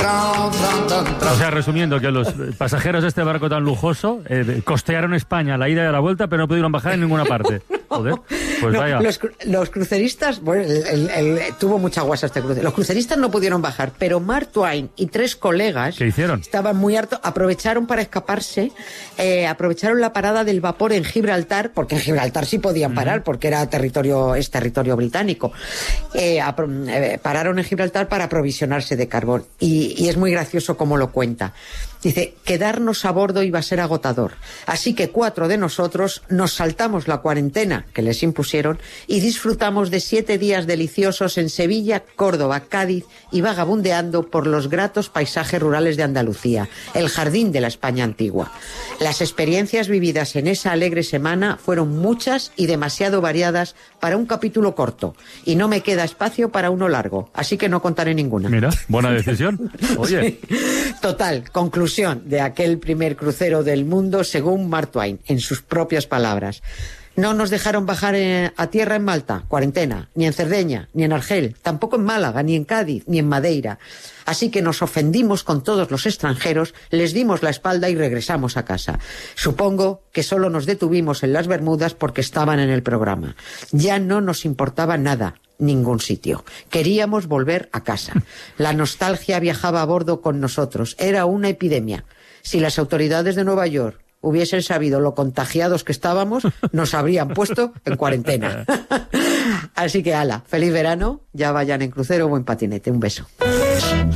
O sea, resumiendo, que los pasajeros de este barco tan lujoso costearon España la ida y la vuelta, pero no pudieron bajar en ninguna parte. Joder, pues no, vaya. Los cruceristas, bueno, tuvo mucha guasa este crucero. Los cruceristas no pudieron bajar, pero Mark Twain y 3 colegas... ¿Qué hicieron? Estaban muy hartos, aprovecharon para escaparse, aprovecharon la parada del vapor en Gibraltar, porque en Gibraltar sí podían parar, porque era territorio británico. Pararon en Gibraltar para aprovisionarse de carbón. Y es muy gracioso cómo lo cuenta. Dice, quedarnos a bordo iba a ser agotador. Así que 4 de nosotros nos saltamos la cuarentena que les impusieron y disfrutamos de 7 días deliciosos en Sevilla, Córdoba, Cádiz y vagabundeando por los gratos paisajes rurales de Andalucía, el jardín de la España antigua. Las experiencias vividas en esa alegre semana fueron muchas y demasiado variadas para un capítulo corto. Y no me queda espacio para uno largo, así que no contaré ninguna. Mira, buena decisión. Oye. Sí. Total, conclusión de aquel primer crucero del mundo, según Mark Twain, en sus propias palabras. No nos dejaron bajar a tierra en Malta, cuarentena, ni en Cerdeña, ni en Argel, tampoco en Málaga, ni en Cádiz, ni en Madeira. Así que nos ofendimos con todos los extranjeros, les dimos la espalda y regresamos a casa. Supongo que solo nos detuvimos en las Bermudas porque estaban en el programa. Ya no nos importaba nada, ningún sitio. Queríamos volver a casa. La nostalgia viajaba a bordo con nosotros. Era una epidemia. Si las autoridades de Nueva York hubiesen sabido lo contagiados que estábamos, nos habrían puesto en cuarentena. Así que, ala, feliz verano, ya vayan en crucero o en patinete. Un beso.